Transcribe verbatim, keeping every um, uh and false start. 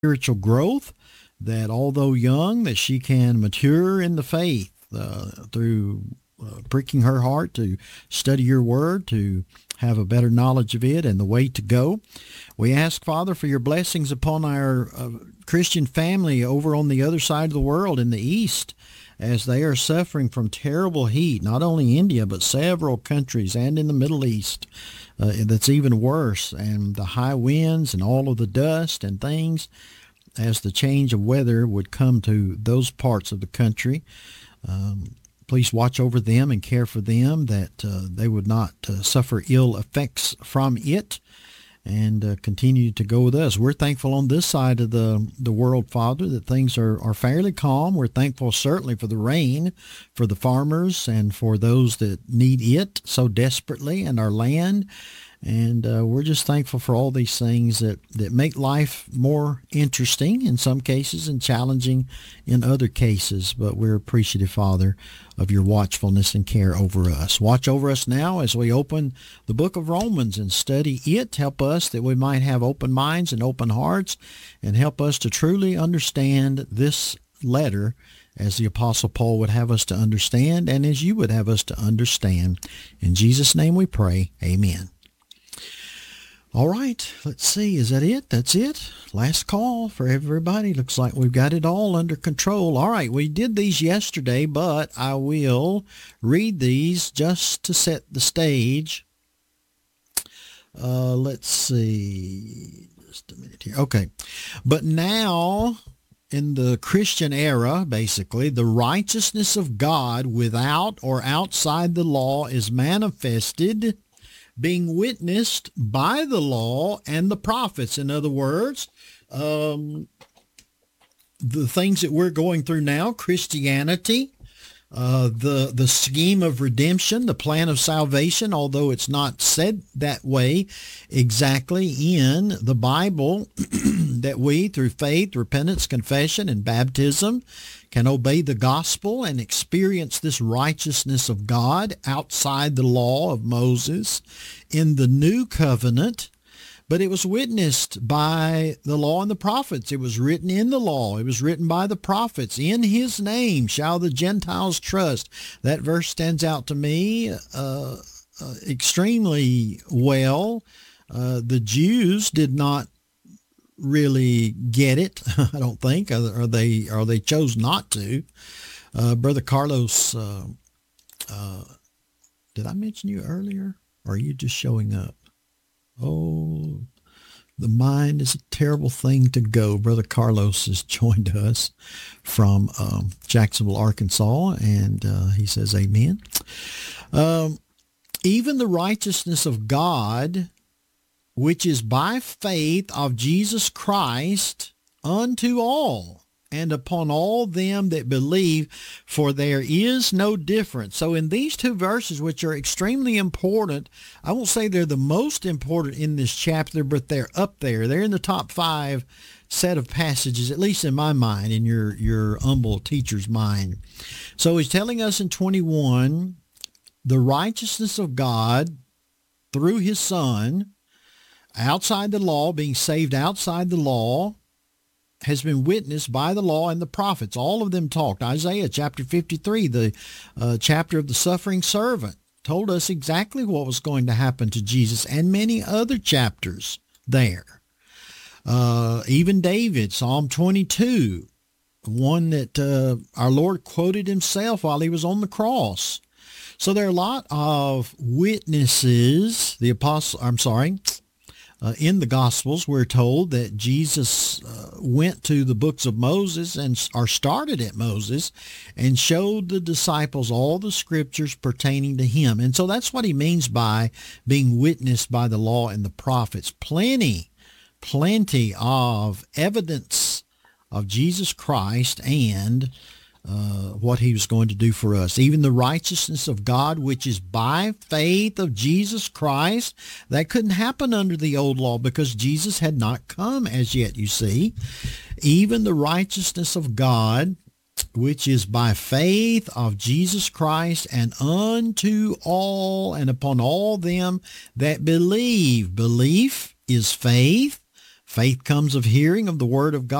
spiritual growth, that although young, that she can mature in the faith uh, through uh, pricking her heart to study your word, to have a better knowledge of it and the way to go. We ask, Father, for your blessings upon our uh, Christian family over on the other side of the world in the East, as they are suffering from terrible heat, not only India, but several countries and in the Middle East. Uh, that's even worse, and the high winds and all of the dust and things as the change of weather would come to those parts of the country. Um, please watch over them and care for them, that uh, they would not uh, suffer ill effects from it, and uh, continue to go with us. We're thankful on this side of the, the world, Father, that things are, are fairly calm. We're thankful certainly for the rain, for the farmers, and for those that need it so desperately, and our land. And uh, we're just thankful for all these things that, that make life more interesting in some cases and challenging in other cases. But we're appreciative, Father, of your watchfulness and care over us. Watch over us now as we open the book of Romans and study it. Help us that we might have open minds and open hearts, and help us to truly understand this letter as the Apostle Paul would have us to understand, and as you would have us to understand. In Jesus' name we pray, amen. All right, let's see. Is that it? That's it. Last call for everybody. Looks like we've got it all under control. All right, we did these yesterday, but I will read these just to set the stage. Uh, let's see. Just a minute here. Okay. But now, in the Christian era, basically, the righteousness of God without or outside the law is manifested, being witnessed by the law and the prophets. In other words, um, the things that we're going through now, Christianity, uh, the the scheme of redemption, the plan of salvation, although it's not said that way exactly in the Bible, that we, through faith, repentance, confession, and baptism, can obey the gospel and experience this righteousness of God outside the law of Moses in the new covenant. But it was witnessed by the law and the prophets. It was written in the law. It was written by the prophets. In his name shall the Gentiles trust. That verse stands out to me uh, uh, extremely well. Uh, the Jews did not really get it, I don't think, or they or they chose not to. Uh, Brother Carlos, uh, uh, did I mention you earlier? Or are you just showing up? Oh, the mind is a terrible thing to go. Brother Carlos has joined us from um, Jacksonville, Arkansas, and uh, he says amen. Um, even the righteousness of God, which is by faith of Jesus Christ unto all, and upon all them that believe, for there is no difference. So in these two verses, which are extremely important, I won't say they're the most important in this chapter, but they're up there. They're in the top five set of passages, at least in my mind, in your, your humble teacher's mind. So he's telling us in twenty-one, the righteousness of God through his Son, outside the law, being saved outside the law, has been witnessed by the law and the prophets. All of them talked. Isaiah chapter fifty-three, the uh, chapter of the suffering servant, told us exactly what was going to happen to Jesus, and many other chapters there. Uh, even David, Psalm twenty-two, one that uh, our Lord quoted himself while he was on the cross. So there are a lot of witnesses. The apostle, I'm sorry, Uh, in the Gospels, we're told that Jesus uh, went to the books of Moses and or started at Moses and showed the disciples all the scriptures pertaining to him. And so that's what he means by being witnessed by the law and the prophets. Plenty, plenty of evidence of Jesus Christ and Uh, what he was going to do for us. Even the righteousness of God, which is by faith of Jesus Christ. That couldn't happen under the old law because Jesus had not come as yet, you see. Even the righteousness of God, which is by faith of Jesus Christ, and unto all and upon all them that believe. Belief is faith. Faith comes of hearing of the word of God.